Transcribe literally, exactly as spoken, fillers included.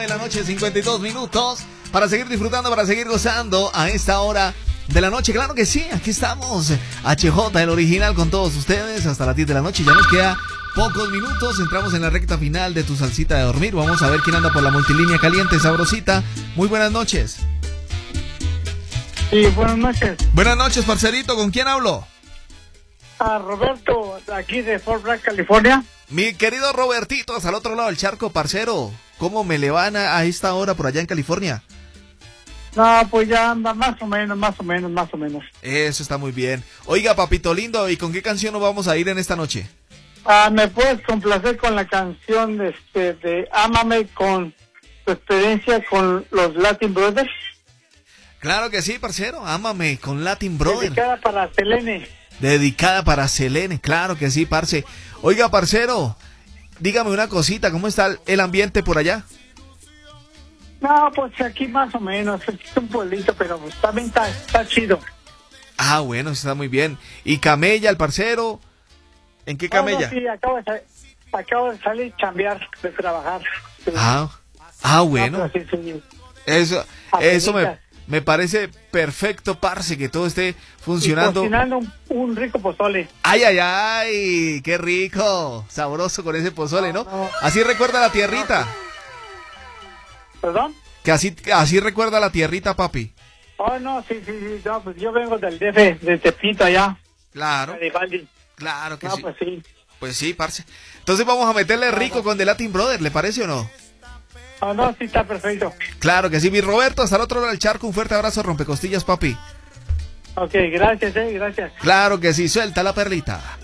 la noche, cincuenta y dos minutos. Para seguir disfrutando, para seguir gozando a esta hora de la noche. Claro que sí, aquí estamos. H J, el original, con todos ustedes hasta las diez de la noche. Ya nos queda pocos minutos. Entramos en la recta final de tu salsita de dormir. Vamos a ver quién anda por la multilínea caliente, sabrosita. Muy buenas noches. Sí, buenas noches. Buenas noches, parcerito. ¿Con quién hablo? A Roberto, aquí de Fort Bragg, California. Mi querido Robertito, hasta el otro lado del charco, parcero. ¿Cómo me le van a, a esta hora por allá en California? No, pues ya anda más o menos, más o menos, más o menos. Eso está muy bien. Oiga, papito lindo, ¿y con qué canción nos vamos a ir en esta noche? Ah, ¿me puedes complacer con la canción de, este, de Ámame, con tu experiencia con los Latin Brothers? Claro que sí, parcero. Ámame con Latin Brothers. Dedicada para Selene. Dedicada para Selene, claro que sí, parce. Oiga, parcero, dígame una cosita, ¿cómo está el ambiente por allá? No, pues aquí más o menos, es un pueblito, pero pues también está, está chido. Ah, bueno, está muy bien. ¿Y camella, el parcero? ¿En qué camella? No, no, sí, acabo de, sal- acabo de salir a chambear, de trabajar. Sí. Ah, ah, bueno. No, pero sí, sí. Eso, eso me, Apenitas. me parece perfecto, parce, que todo esté Y funcionando. cocinando un, un rico pozole. Ay, ay, ay, qué rico, sabroso con ese pozole, ¿no? No, no. Así recuerda la tierrita, ¿Perdón? que así, así recuerda la tierrita, papi. Oh, no, sí, sí, sí, no, pues yo vengo del D F, de Tepito allá, Claro, Garibaldi. claro que No, sí. pues sí. Pues sí, parce. Entonces vamos a meterle rico con The Latin Brothers, ¿le parece o no? Oh, no, sí, está perfecto. Claro que sí, mi Roberto, hasta el otro lado del charco, un fuerte abrazo, rompecostillas, papi. Ok, gracias, eh, gracias. Claro que sí, suelta la perlita.